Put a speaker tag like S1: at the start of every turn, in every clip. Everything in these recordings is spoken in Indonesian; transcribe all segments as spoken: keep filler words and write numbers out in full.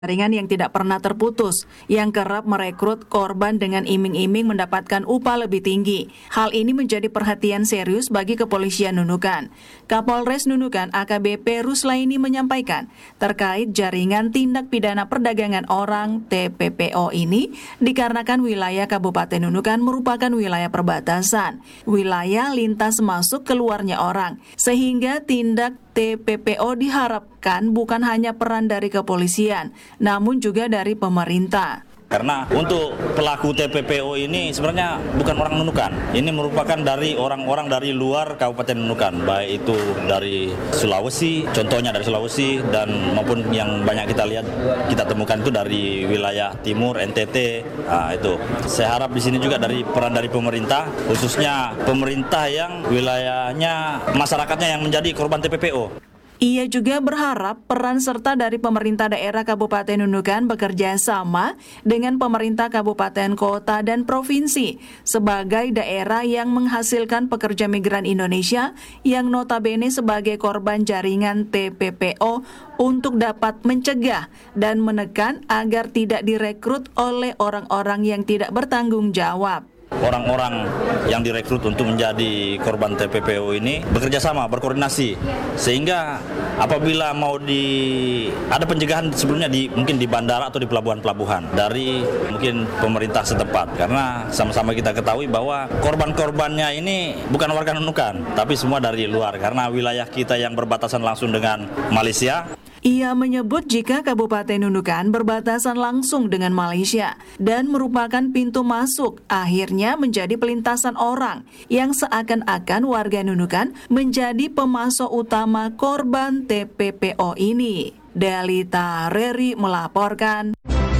S1: Jaringan yang tidak pernah terputus, yang kerap merekrut korban dengan iming-iming mendapatkan upah lebih tinggi. Hal ini menjadi perhatian serius bagi kepolisian Nunukan. Kapolres Nunukan A K B P Ruslaini menyampaikan, terkait jaringan tindak pidana perdagangan orang T P P O ini, dikarenakan wilayah Kabupaten Nunukan merupakan wilayah perbatasan, wilayah lintas masuk keluarnya orang, sehingga tindak T P P O diharapkan bukan hanya peran dari kepolisian, namun juga dari pemerintah.
S2: Karena untuk pelaku T P P O ini sebenarnya bukan orang Nunukan. Ini merupakan dari orang-orang dari luar Kabupaten Nunukan, baik itu dari Sulawesi, contohnya dari Sulawesi, dan maupun yang banyak kita lihat, kita temukan itu dari wilayah timur, N T T, nah, itu. Saya harap di sini juga dari peran dari pemerintah, khususnya pemerintah yang wilayahnya, masyarakatnya yang menjadi korban T P P O.
S1: Ia juga berharap peran serta dari pemerintah daerah Kabupaten Nunukan bekerja sama dengan pemerintah kabupaten, kota, dan provinsi sebagai daerah yang menghasilkan pekerja migran Indonesia yang notabene sebagai korban jaringan T P P O untuk dapat mencegah dan menekan agar tidak direkrut oleh orang-orang yang tidak bertanggung jawab.
S2: Orang-orang yang direkrut untuk menjadi korban T P P O ini bekerja sama, berkoordinasi, sehingga apabila mau di ada pencegahan sebelumnya di mungkin di bandara atau di pelabuhan-pelabuhan dari mungkin pemerintah setempat, karena sama-sama kita ketahui bahwa korban-korbannya ini bukan warga Nunukan, tapi semua dari luar karena wilayah kita yang berbatasan langsung dengan Malaysia.
S1: Ia menyebut jika Kabupaten Nunukan berbatasan langsung dengan Malaysia dan merupakan pintu masuk, akhirnya menjadi pelintasan orang yang seakan-akan warga Nunukan menjadi pemasok utama korban T P P O ini. Delita Reri melaporkan.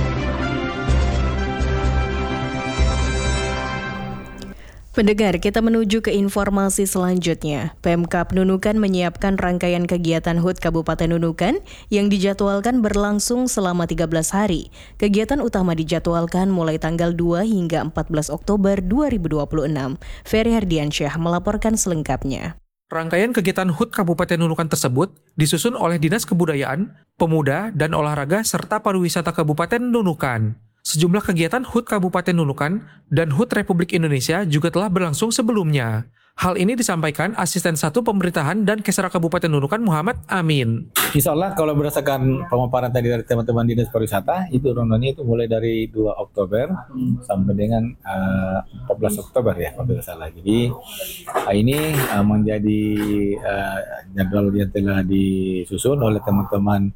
S3: Pendengar, kita menuju ke informasi selanjutnya. Pemkab Nunukan menyiapkan rangkaian kegiatan H U T Kabupaten Nunukan yang dijadwalkan berlangsung selama tiga belas hari. Kegiatan utama dijadwalkan mulai tanggal dua hingga empat belas Oktober dua ribu dua puluh enam. Ferry Hardiansyah melaporkan selengkapnya.
S4: Rangkaian kegiatan H U T Kabupaten Nunukan tersebut disusun oleh Dinas Kebudayaan, Pemuda, dan Olahraga serta Pariwisata Kabupaten Nunukan. Sejumlah kegiatan H U T Kabupaten Nunukan dan H U T Republik Indonesia juga telah berlangsung sebelumnya. Hal ini disampaikan Asisten satu Pemerintahan dan Kesra Kabupaten Nunukan Muhammad Amin.
S5: Insya Allah kalau berdasarkan pemaparan tadi dari teman-teman Dinas Pariwisata, itu rondanya itu mulai dari dua Oktober hmm. sampai dengan uh, empat belas Oktober ya, kalau tidak salah. Jadi uh, ini uh, menjadi uh, jadwal yang telah disusun oleh teman-teman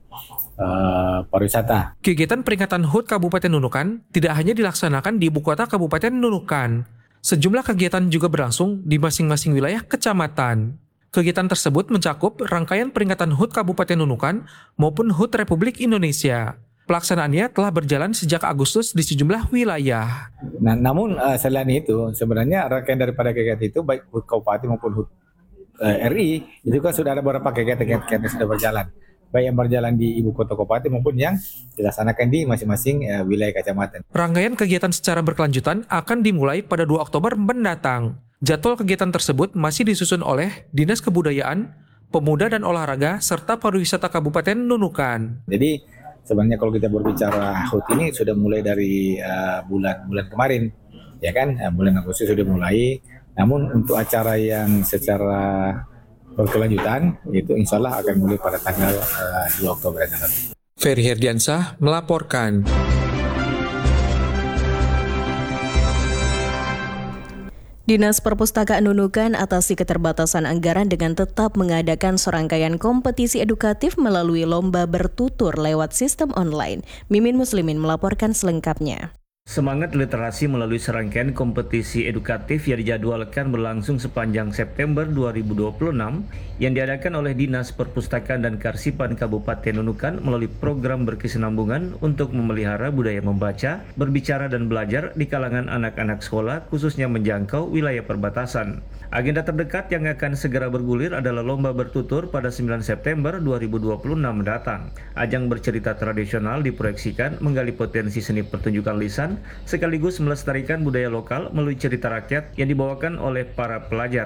S5: uh, pariwisata.
S4: Kegiatan peringatan H U T Kabupaten Nunukan tidak hanya dilaksanakan di ibu kota Kabupaten Nunukan. Sejumlah kegiatan juga berlangsung di masing-masing wilayah kecamatan. Kegiatan tersebut mencakup rangkaian peringatan H U T Kabupaten Nunukan maupun H U T Republik Indonesia. Pelaksanaannya telah berjalan sejak Agustus di sejumlah wilayah.
S5: Nah, namun uh, selain itu, sebenarnya rangkaian daripada kegiatan itu baik H U T Kabupaten maupun H U T uh, R I itu kan sudah ada beberapa kegiatan-kegiatan yang sudah berjalan, baik yang berjalan di ibu kota kabupaten maupun yang dilaksanakan di masing-masing uh, wilayah kecamatan.
S4: Rangkaian kegiatan secara berkelanjutan akan dimulai pada dua Oktober mendatang. Jadwal kegiatan tersebut masih disusun oleh Dinas Kebudayaan, Pemuda dan Olahraga serta Pariwisata Kabupaten Nunukan.
S5: Jadi sebenarnya kalau kita berbicara H U T ini sudah mulai dari uh, bulan-bulan kemarin, ya kan? Uh, bulan Agustus sudah mulai. Namun untuk acara yang secara berkelanjutan itu insya Allah akan mulai pada tanggal uh, dua Oktober.
S4: Ferry Herdiansah melaporkan.
S3: Dinas Perpustakaan Nunukan atasi keterbatasan anggaran dengan tetap mengadakan serangkaian kompetisi edukatif melalui lomba bertutur lewat sistem online. Mimin Muslimin melaporkan selengkapnya.
S6: Semangat literasi melalui serangkaian kompetisi edukatif yang dijadwalkan berlangsung sepanjang September dua ribu dua puluh enam yang diadakan oleh Dinas Perpustakaan dan Kearsipan Kabupaten Nunukan melalui program berkesinambungan untuk memelihara budaya membaca, berbicara dan belajar di kalangan anak-anak sekolah khususnya menjangkau wilayah perbatasan. Agenda terdekat yang akan segera bergulir adalah lomba bertutur pada sembilan September dua ribu dua puluh enam mendatang. Ajang bercerita tradisional diproyeksikan menggali potensi seni pertunjukan lisan sekaligus melestarikan budaya lokal melalui cerita rakyat yang dibawakan oleh para pelajar.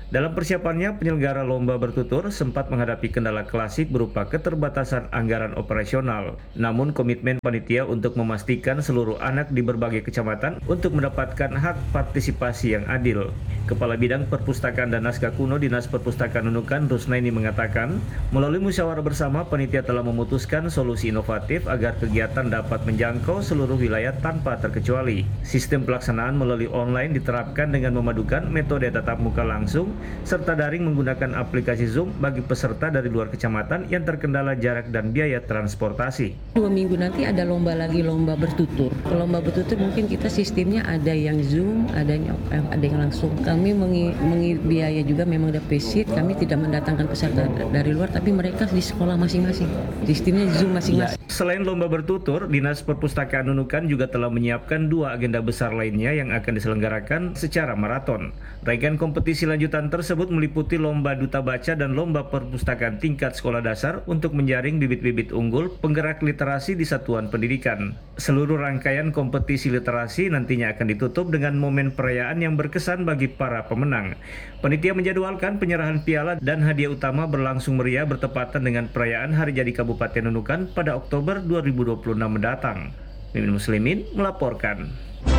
S6: Dalam persiapannya, penyelenggara lomba bertutur sempat menghadapi kendala klasik berupa keterbatasan anggaran operasional. Namun komitmen panitia untuk memastikan seluruh anak di berbagai kecamatan untuk mendapatkan hak partisipasi yang adil. Kepala Bidang Perpustakaan dan Naskah Kuno Dinas Perpustakaan Nunukan, Rusnaini, mengatakan, melalui musyawarah bersama, panitia telah memutuskan solusi inovatif agar kegiatan dapat menjangkau seluruh wilayah tanpa terkecuali. Sistem pelaksanaan melalui online diterapkan dengan memadukan metode tatap muka langsung serta daring menggunakan aplikasi Zoom bagi peserta dari luar kecamatan yang terkendala jarak dan biaya transportasi.
S7: Dua minggu nanti ada lomba lagi, lomba bertutur. Lomba bertutur mungkin kita sistemnya ada yang Zoom, ada yang, ada yang langsung. Kami mengi, mengi biaya juga memang defisit, kami tidak mendatangkan peserta dari luar, tapi mereka di sekolah masing-masing. Sistemnya Zoom masing-masing.
S6: Selain lomba bertutur, Dinas Perpustakaan Nunukan juga telah menyiapkan dua agenda besar lainnya yang akan diselenggarakan secara maraton. Rangkaian kompetisi lanjutan tersebut meliputi lomba duta baca dan lomba perpustakaan tingkat sekolah dasar untuk menjaring bibit-bibit unggul penggerak literasi di satuan pendidikan. Seluruh rangkaian kompetisi literasi nantinya akan ditutup dengan momen perayaan yang berkesan bagi para pemenang. Panitia menjadwalkan penyerahan piala dan hadiah utama berlangsung meriah bertepatan dengan perayaan Hari Jadi Kabupaten Nunukan pada Oktober dua ribu dua puluh enam mendatang. Mimin Muslimin melaporkan.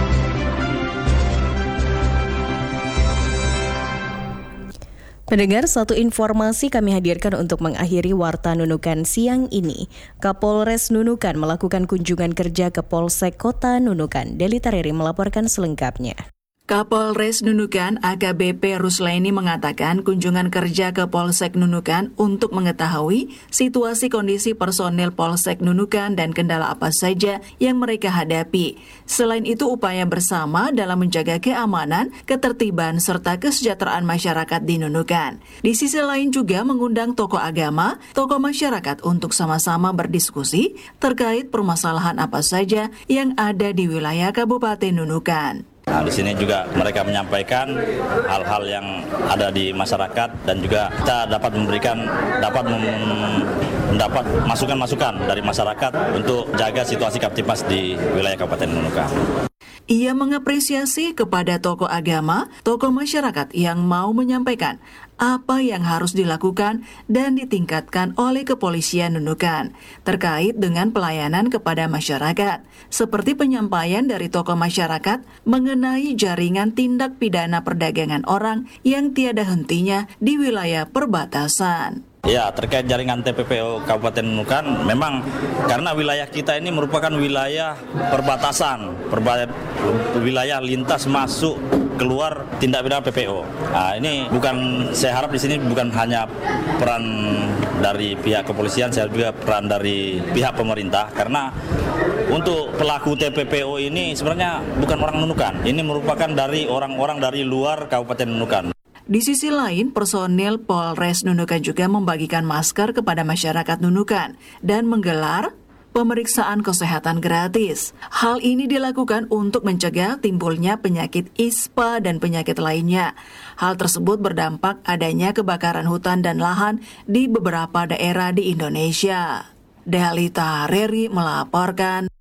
S3: Pendengar, satu informasi kami hadirkan untuk mengakhiri Warta Nunukan siang ini. Kapolres Nunukan melakukan kunjungan kerja ke Polsek Kota Nunukan. Deli Tariri melaporkan selengkapnya.
S1: Kapolres Nunukan A K B P Rusnaini mengatakan kunjungan kerja ke Polsek Nunukan untuk mengetahui situasi kondisi personil Polsek Nunukan dan kendala apa saja yang mereka hadapi. Selain itu, upaya bersama dalam menjaga keamanan, ketertiban, serta kesejahteraan masyarakat di Nunukan. Di sisi lain juga mengundang tokoh agama, tokoh masyarakat untuk sama-sama berdiskusi terkait permasalahan apa saja yang ada di wilayah Kabupaten Nunukan.
S2: Nah, di sini juga mereka menyampaikan hal-hal yang ada di masyarakat dan juga kita dapat memberikan dapat mem, mendapat masukan-masukan dari masyarakat untuk jaga situasi Kaptimas di wilayah Kabupaten Nunukan.
S1: Ia mengapresiasi kepada tokoh agama, tokoh masyarakat yang mau menyampaikan apa yang harus dilakukan dan ditingkatkan oleh Kepolisian Nunukan terkait dengan pelayanan kepada masyarakat, seperti penyampaian dari tokoh masyarakat mengenai jaringan tindak pidana perdagangan orang yang tiada hentinya di wilayah perbatasan.
S2: Ya, terkait jaringan T P P O Kabupaten Nunukan, memang karena wilayah kita ini merupakan wilayah perbatasan, perba- wilayah lintas masuk keluar tindak pidana P P O. Nah, ini bukan, saya harap di sini bukan hanya peran dari pihak kepolisian, saya juga peran dari pihak pemerintah, karena untuk pelaku T P P O ini sebenarnya bukan orang Nunukan, ini merupakan dari orang-orang dari luar Kabupaten Nunukan.
S1: Di sisi lain, personil Polres Nunukan juga membagikan masker kepada masyarakat Nunukan dan menggelar pemeriksaan kesehatan gratis. Hal ini dilakukan untuk mencegah timbulnya penyakit ispa dan penyakit lainnya. Hal tersebut berdampak adanya kebakaran hutan dan lahan di beberapa daerah di Indonesia. Deli Tariri melaporkan.